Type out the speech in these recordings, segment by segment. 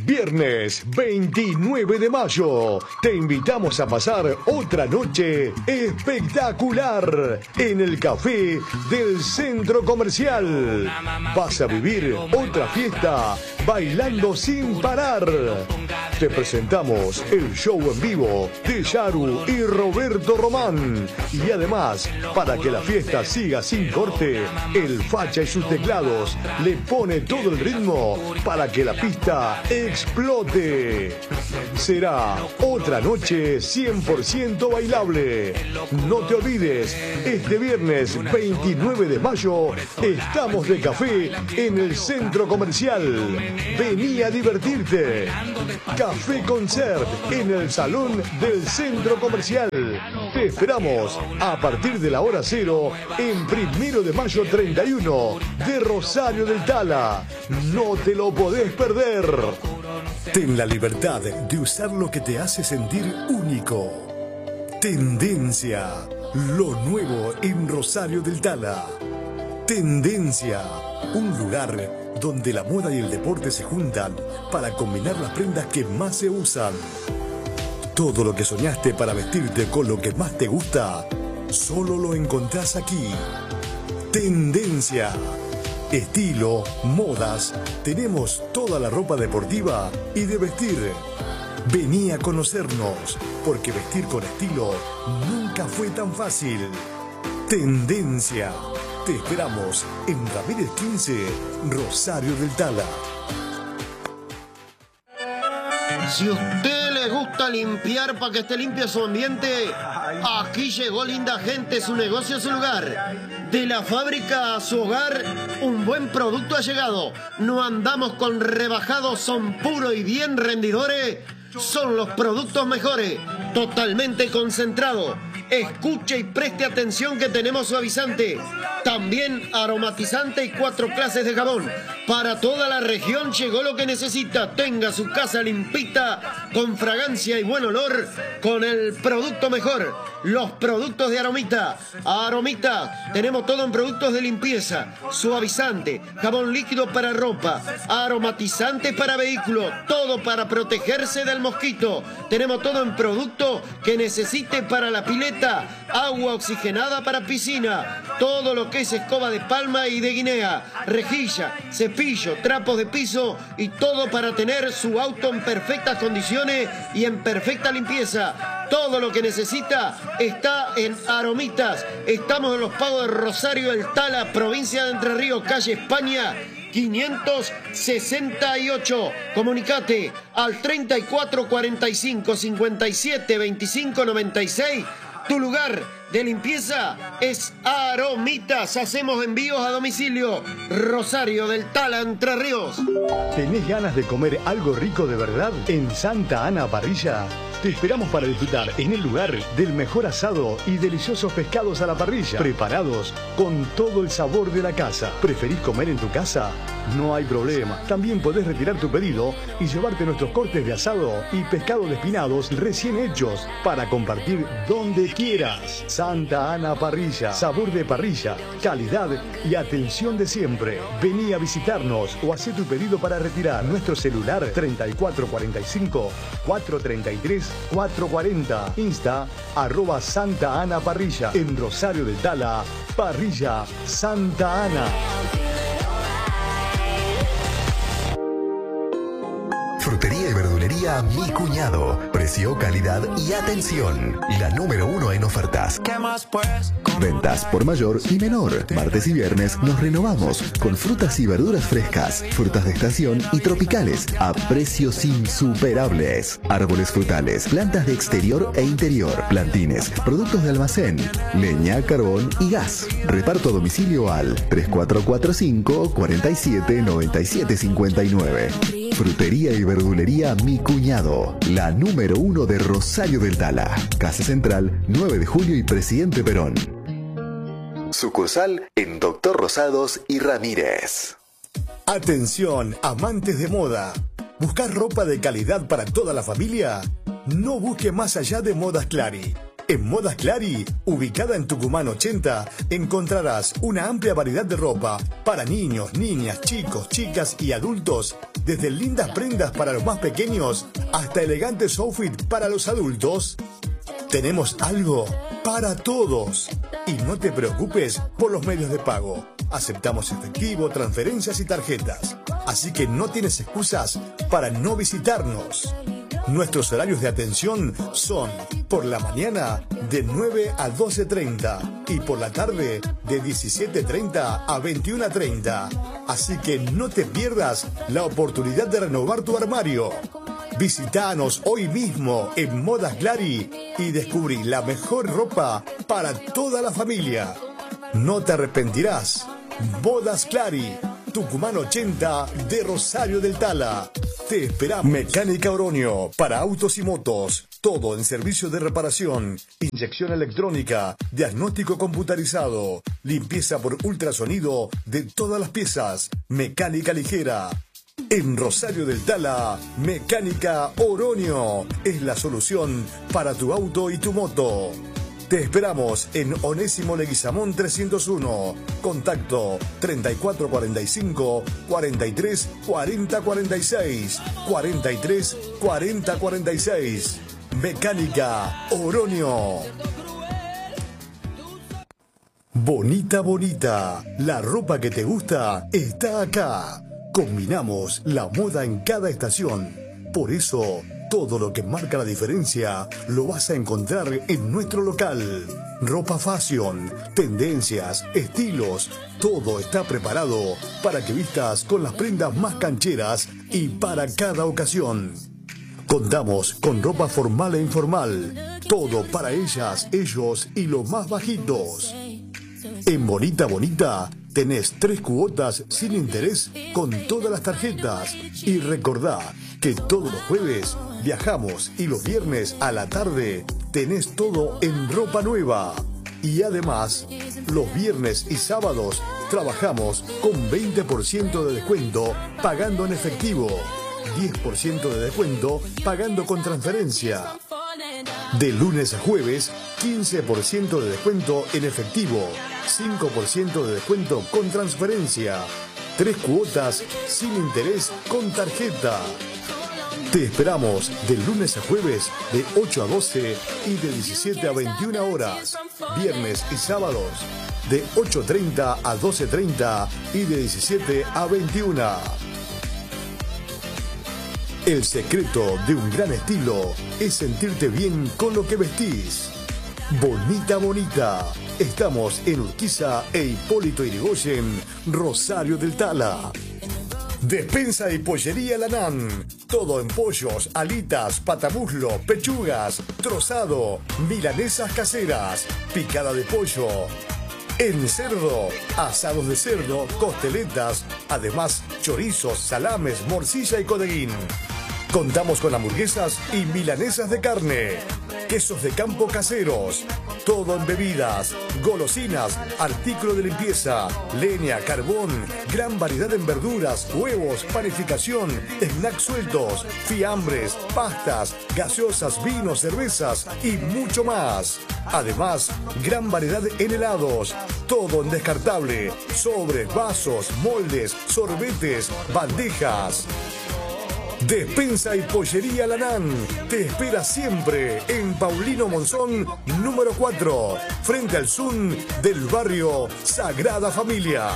Viernes 29 de mayo, te invitamos a pasar otra noche espectacular en el Café del Centro Comercial. Vas a vivir otra fiesta bailando sin parar. Te presentamos el show en vivo de Yaru y Roberto Román. Y además, para que la fiesta siga sin corte, el Facha y sus teclados le pone todo el ritmo para que la pista explote. Será otra noche 100% bailable. No te olvides, este viernes 29 de mayo estamos de café en el Centro Comercial. Vení a divertirte. Café Concert en el Salón del Centro Comercial. Te esperamos a partir de la hora cero en 1 de mayo 31 de Rosario del Tala. No te lo podés perder. Ten la libertad de usar lo que te hace sentir único. Tendencia, lo nuevo en Rosario del Tala. Tendencia, un lugar donde la moda y el deporte se juntan para combinar las prendas que más se usan. Todo lo que soñaste para vestirte con lo que más te gusta, solo lo encontrás aquí. Tendencia. Estilo, modas, tenemos toda la ropa deportiva y de vestir. Vení a conocernos, porque vestir con estilo nunca fue tan fácil. Tendencia. Te esperamos en Ramírez 15, Rosario del Tala. Si a usted le gusta limpiar para que esté limpio su ambiente, aquí llegó Linda Gente, su negocio, su lugar. De la fábrica a su hogar, un buen producto ha llegado. No andamos con rebajados, son puros y bien rendidores. Son los productos mejores, totalmente concentrado. Escuche y preste atención que tenemos suavizante, también aromatizante y 4 clases de jabón. Para toda la región llegó lo que necesita. Tenga su casa limpita, con fragancia y buen olor, con el producto mejor. Los productos de Aromita. Aromita, tenemos todo en productos de limpieza, suavizante, jabón líquido para ropa, aromatizante para vehículos, todo para protegerse del mosquito. Tenemos todo en producto que necesite para la pileta, agua oxigenada para piscina, todo lo que es escoba de palma y de guinea, rejilla, cepillo, trapos de piso y todo para tener su auto en perfectas condiciones y en perfecta limpieza. Todo lo que necesita está en Aromitas. Estamos en Los Pagos de Rosario del Tala, provincia de Entre Ríos, calle España 568. Comunicate al 34 45 57 25 96. Tu lugar de limpieza es Aromitas. Hacemos envíos a domicilio. Rosario del Tala, Entre Ríos. ¿Tenés ganas de comer algo rico de verdad? En Santa Ana Parrilla te esperamos para disfrutar en el lugar del mejor asado y deliciosos pescados a la parrilla, preparados con todo el sabor de la casa. ¿Preferís comer en tu casa? No hay problema. También podés retirar tu pedido y llevarte nuestros cortes de asado y pescado despinados recién hechos para compartir donde quieras. Santa Ana Parrilla, sabor de parrilla, calidad y atención de siempre. Vení a visitarnos o hacé tu pedido para retirar. Nuestro celular 3445 433 440. Insta @Santa Ana Parrilla. En Rosario del Tala, Parrilla Santa Ana. Frutería y verdulería Mi Cuñado. Precio, calidad y atención. La número 1 en ofertas. Ventas por mayor y menor. Martes y viernes nos renovamos con frutas y verduras frescas, frutas de estación y tropicales a precios insuperables. Árboles frutales, plantas de exterior e interior, plantines, productos de almacén, leña, carbón y gas. Reparto a domicilio al 3445 47 97 59. Frutería y verdulería Mi Cuñado, la número 1 de Rosario del Tala. Casa Central, 9 de julio y Presidente Perón. Sucursal en Doctor Rosados y Ramírez. Atención, amantes de moda. ¿Buscas ropa de calidad para toda la familia? No busque más allá de Modas Clary. En Modas Clary, ubicada en Tucumán 80, encontrarás una amplia variedad de ropa para niños, niñas, chicos, chicas y adultos, desde lindas prendas para los más pequeños hasta elegantes outfits para los adultos. Tenemos algo para todos. Y no te preocupes por los medios de pago. Aceptamos efectivo, transferencias y tarjetas. Así que no tienes excusas para no visitarnos. Nuestros horarios de atención son por la mañana de 9 a 12:30 y por la tarde de 17:30 a 21:30. Así que no te pierdas la oportunidad de renovar tu armario. Visítanos hoy mismo en Modas Clary y descubrí la mejor ropa para toda la familia. No te arrepentirás. Modas Clary, Tucumán 80 de Rosario del Tala. Te esperamos. Mecánica Oroño, para autos y motos. Todo en servicio de reparación, inyección electrónica, diagnóstico computarizado, limpieza por ultrasonido de todas las piezas, mecánica ligera. En Rosario del Tala, Mecánica Oroño es la solución para tu auto y tu moto. Te esperamos en Onésimo Leguizamón 301. Contacto 3445 43 40 46 43 40 46. Mecánica Oroño. Bonita, bonita. La ropa que te gusta está acá. Combinamos la moda en cada estación. Por eso, todo lo que marca la diferencia lo vas a encontrar en nuestro local. Ropa fashion, tendencias, estilos, todo está preparado para que vistas con las prendas más cancheras y para cada ocasión. Contamos con ropa formal e informal, todo para ellas, ellos y los más bajitos. En Bonita Bonita tenés 3 cuotas sin interés con todas las tarjetas. Y recordá que todos los jueves viajamos y los viernes a la tarde tenés todo en ropa nueva. Y además, los viernes y sábados trabajamos con 20% de descuento pagando en efectivo, 10% de descuento pagando con transferencia. De lunes a jueves, 15% de descuento en efectivo, 5% de descuento con transferencia, 3 cuotas sin interés con tarjeta. Te esperamos de lunes a jueves de 8 a 12 y de 17 a 21 horas. Viernes y sábados de 8:30 a 12:30 y de 17 a 21. El secreto de un gran estilo es sentirte bien con lo que vestís. Bonita Bonita. Estamos en Urquiza e Hipólito Yrigoyen, Rosario del Tala. Despensa y pollería Lanán. Todo en pollos, alitas, patamuslo, pechugas, trozado, milanesas caseras, picada de pollo. En cerdo, asados de cerdo, costeletas, además chorizos, salames, morcilla y codeguín. Contamos con hamburguesas y milanesas de carne, quesos de campo caseros, todo en bebidas, golosinas, artículos de limpieza, leña, carbón, gran variedad en verduras, huevos, panificación, snacks sueltos, fiambres, pastas, gaseosas, vinos, cervezas y mucho más. Además, gran variedad en helados, todo en descartable, sobres, vasos, moldes, sorbetes, bandejas. Despensa y pollería Lanán te espera siempre en Paulino Monzón número 4, frente al Zoom del barrio Sagrada Familia.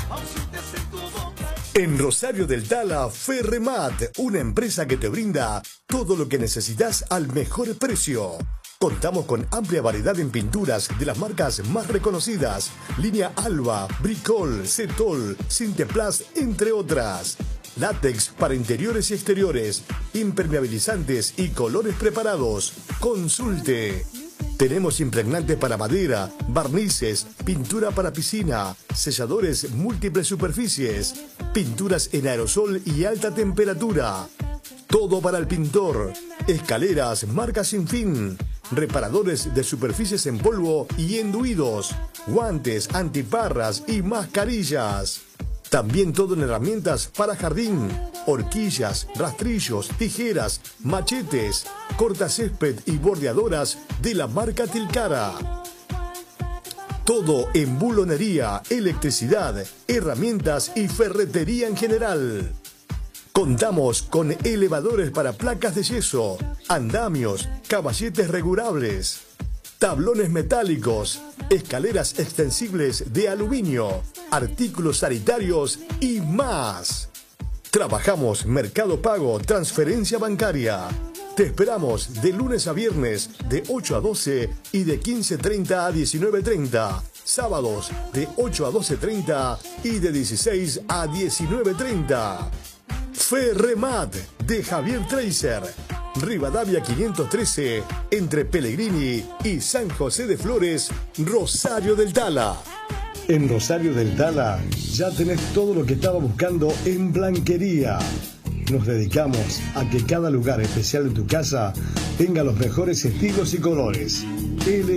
En Rosario del Tala, Ferremat, una empresa que te brinda todo lo que necesitas al mejor precio. Contamos con amplia variedad en pinturas de las marcas más reconocidas, línea Alba, Bricol, Cetol, Cinteplast, entre otras. Látex para interiores y exteriores, impermeabilizantes y colores preparados. Consulte. Tenemos impregnantes para madera, barnices, pintura para piscina, selladores múltiples superficies, pinturas en aerosol y alta temperatura. Todo para el pintor. Escaleras, marcas sin fin. Reparadores de superficies en polvo y enduidos. Guantes, antiparras y mascarillas. También todo en herramientas para jardín, horquillas, rastrillos, tijeras, machetes, cortacésped y bordeadoras de la marca Tilcara. Todo en bulonería, electricidad, herramientas y ferretería en general. Contamos con elevadores para placas de yeso, andamios, caballetes regulables, tablones metálicos, escaleras extensibles de aluminio, artículos sanitarios y más. Trabajamos Mercado Pago, transferencia bancaria. Te esperamos de lunes a viernes de 8 a 12 y de 15:30 a 19:30. Sábados de 8 a 12:30 y de 16 a 19:30. Ferremat de Javier Tracer, Rivadavia 513, entre Pellegrini y San José de Flores, Rosario del Tala. En Rosario del Tala ya tenés todo lo que estaba buscando en blanquería. Nos dedicamos a que cada lugar especial de tu casa tenga los mejores estilos y colores.